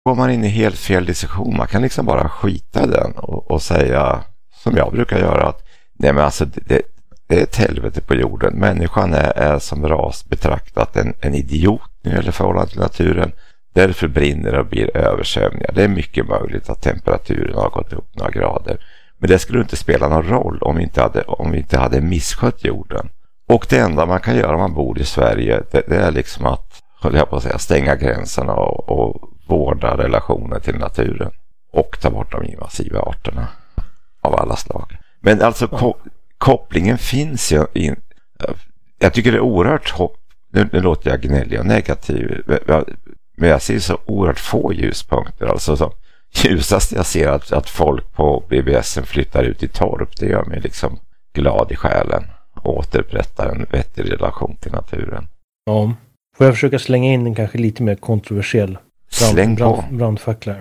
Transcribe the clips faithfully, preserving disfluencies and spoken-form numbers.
går man in i helt fel diskussion. Man kan liksom bara skita i den och, och säga, som jag brukar göra, att nej men alltså det, det är ett helvete på jorden. Människan är, är som ras betraktat en, en idiot nu eller förhållande till naturen. Därför brinner det och blir översvämningar. Det är mycket möjligt att temperaturen har gått upp några grader. Men det skulle inte spela någon roll om vi inte hade, om vi inte hade misskött jorden. Och det enda man kan göra om man bor i Sverige, det, det är liksom att, höll jag på att säga, stänga gränserna och, och vårda relationer till naturen. Och ta bort de invasiva arterna av alla slag. Men alltså ja. ko- kopplingen finns ju in, jag tycker det är oerhört hopp. Nu, nu låter jag gnällig och negativ. Men jag ser så oerhört få ljuspunkter. Alltså så ljusast jag ser att, att folk på B B S flyttar ut i Torp. Det gör mig liksom glad i själen. Och återupprättar en vettig relation till naturen. Ja, får jag försöka slänga in en kanske lite mer kontroversiell brand, brand, brandfackla.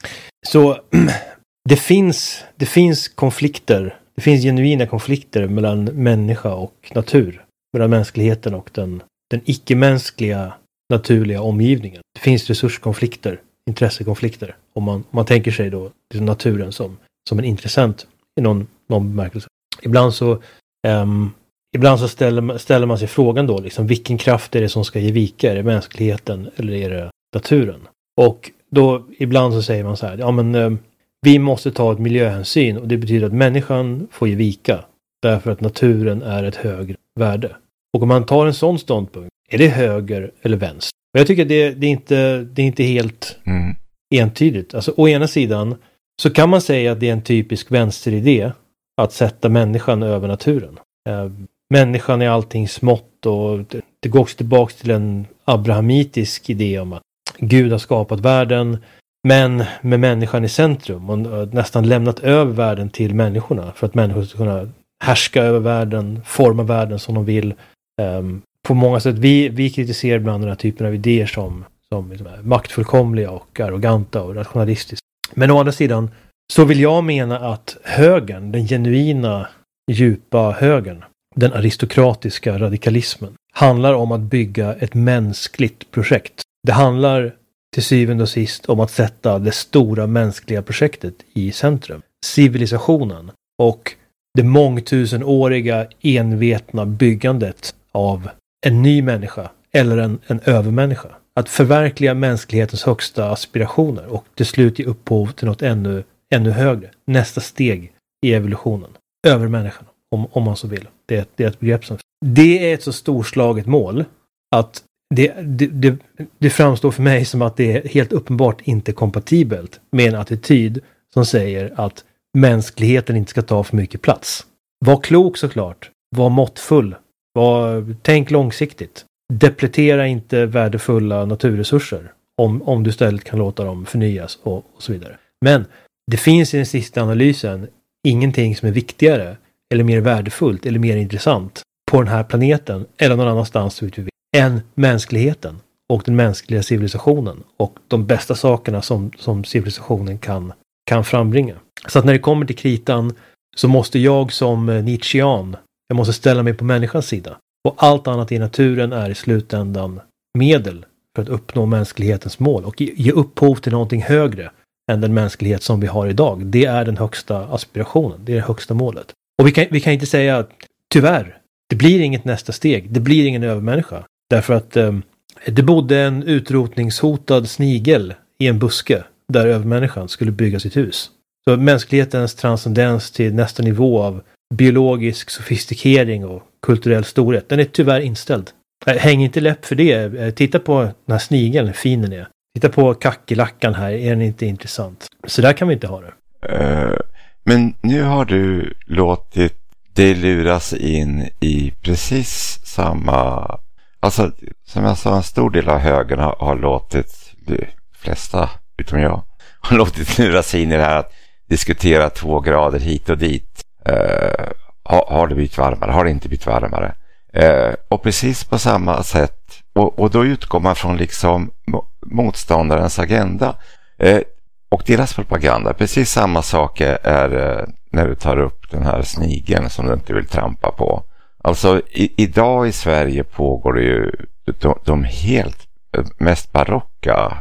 Så det finns, det finns konflikter. Det finns genuina konflikter mellan människa och natur. Mellan mänskligheten och den, den icke-mänskliga naturliga omgivningen. Det finns resurskonflikter, intressekonflikter. Om man, om man tänker sig då liksom naturen som, som en intressent i någon, någon bemärkelse. Ibland så, um, ibland så ställer, ställer man sig frågan då, liksom, vilken kraft är det som ska ge vika? Är det mänskligheten eller är det naturen? Och då ibland så säger man så här, ja men um, vi måste ta ett miljöhänsyn och det betyder att människan får ge vika därför att naturen är ett högre värde. Och om man tar en sån ståndpunkt, är det höger eller vänster? Och jag tycker att det, det, är inte, det är inte helt mm. entydigt. Alltså å ena sidan så kan man säga att det är en typisk vänsteridé att sätta människan över naturen. Eh, människan är allting smått och det, det går också tillbaka till en abrahamitisk idé om att Gud har skapat världen men med människan i centrum och nästan lämnat över världen till människorna för att människor ska kunna härska över världen, forma världen som de vill. Um, på många sätt, vi, vi kritiserar ibland den här typen av idéer som, som liksom är maktfullkomliga och arroganta och rationalistiska. Men å andra sidan så vill jag mena att högern, den genuina, djupa högern, den aristokratiska radikalismen, handlar om att bygga ett mänskligt projekt. Det handlar till syvende och sist om att sätta det stora mänskliga projektet i centrum. Civilisationen och det mångtusenåriga envetna byggandet av en ny människa eller en, en övermänniska. Att förverkliga mänsklighetens högsta aspirationer och till slut ge upphov till något ännu, ännu högre. Nästa steg i evolutionen. Övermänniskan, om, om man så vill. Det är, det är ett begrepp som... Det är ett så storslaget mål att det, det, det, det framstår för mig som att det är helt uppenbart inte kompatibelt med en attityd som säger att mänskligheten inte ska ta för mycket plats. Var klok såklart. Var måttfull. Var, tänk långsiktigt. Depletera inte värdefulla naturresurser om, om du istället kan låta dem förnyas och, och så vidare. Men det finns i den sista analysen ingenting som är viktigare eller mer värdefullt eller mer intressant på den här planeten eller någon annanstans ut vi vill, än mänskligheten och den mänskliga civilisationen och de bästa sakerna som, som civilisationen kan, kan frambringa. Så att när det kommer till kritan så måste jag som Nietzschean, jag måste ställa mig på människans sida. Och allt annat i naturen är i slutändan medel för att uppnå mänsklighetens mål och ge, ge upphov till någonting högre än den mänsklighet som vi har idag. Det är den högsta aspirationen, det är det högsta målet. Och vi kan, vi kan inte säga att tyvärr, det blir inget nästa steg, det blir ingen övermänniska. Därför att eh, det bodde en utrotningshotad snigel i en buske där övermänniskan skulle bygga sitt hus. Så mänsklighetens transcendens till nästa nivå av biologisk sofistikering och kulturell storhet, den är tyvärr inställd. Häng inte läpp för det. Titta på den här snigeln, hur fin den är. Titta på kackerlackan här, är den inte intressant? Så där kan vi inte ha det. Uh, men nu har du låtit det luras in i precis samma... Alltså, som jag sa, en stor del av högern har, har låtit, de flesta utom jag, har låtit luras in i det här att diskutera två grader hit och dit. Uh, har, har det blivit varmare? Har det inte blivit varmare? Uh, och precis på samma sätt, och, och då utgår man från liksom motståndarens agenda uh, och deras propaganda. Precis samma sak är uh, när du tar upp den här snigeln som du inte vill trampa på. Alltså i, idag i Sverige pågår det ju de, de helt mest barocka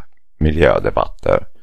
miljödebatter.